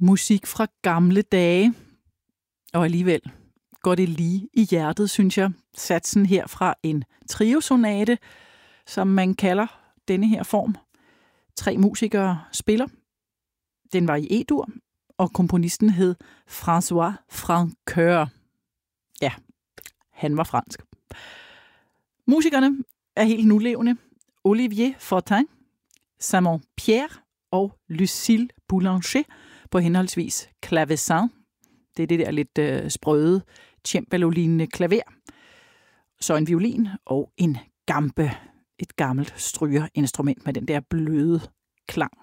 Musik fra gamle dage, og alligevel går det lige i hjertet, synes jeg. Satsen her fra en triosonate, som man kalder denne her form. 3 musikere spiller. Den var i E-dur, og komponisten hed François Francoeur. Ja, han var fransk. Musikerne er helt nulevende. Olivier Fortin, Simon Pierre og Lucille Boulanger på henholdsvis clavecin. Det er det der lidt sprøde, cembalo-lignende klaver. Så en violin og en gambe, et gammelt strygerinstrument med den der bløde klang.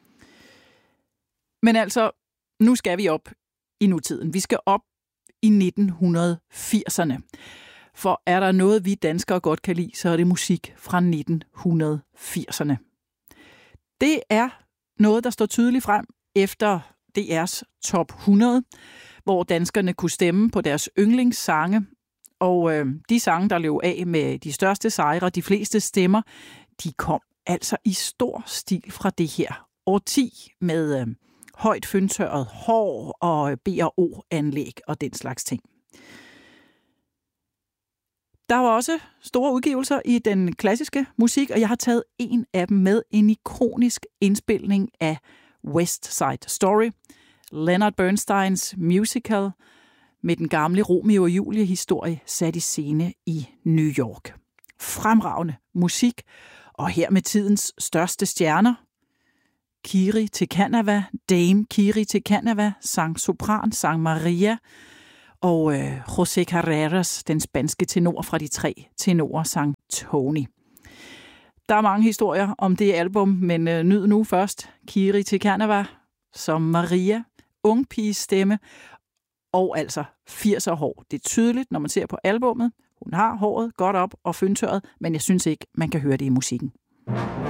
Men altså, nu skal vi op i nutiden. Vi skal op i 1980'erne. For er der noget, vi danskere godt kan lide, så er det musik fra 1980'erne. Det er noget, der står tydeligt frem efter DR's Top 100, hvor danskerne kunne stemme på deres yndlingssange. Og de sange, der løb af med de største sejre, de fleste stemmer, de kom altså i stor stil fra det her årti med højt fyndtørret hår og B&O-anlæg og den slags ting. Der var også store udgivelser i den klassiske musik, og jeg har taget en af dem med, en ikonisk indspilning af West Side Story, Leonard Bernsteins musical med den gamle Romeo og Julie-historie sat i scene i New York. Fremragende musik, og her med tidens største stjerner. Kiri Te Kanawa, Dame Kiri Te Kanawa, sang sopran, sang Maria, og José Carreras, den spanske tenor fra de 3 tenorer, sang Tony. Der er mange historier om det album, men nyd nu først Kiri Te Kanawa som Maria, ungpiges stemme, og altså 80'er hår. Det er tydeligt, når man ser på albummet. Hun har håret godt op og fyndtørret, men jeg synes ikke, man kan høre det i musikken.